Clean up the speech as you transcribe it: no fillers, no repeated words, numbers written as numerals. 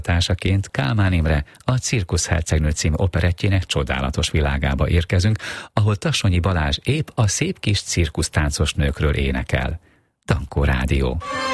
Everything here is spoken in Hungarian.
Társaként Kálmán Imre a Cirkuszhercegnő című operettjének csodálatos világába érkezünk, ahol Tassonyi Balázs épp a szép kis cirkusztáncos nőkről énekel. Dankó Rádió.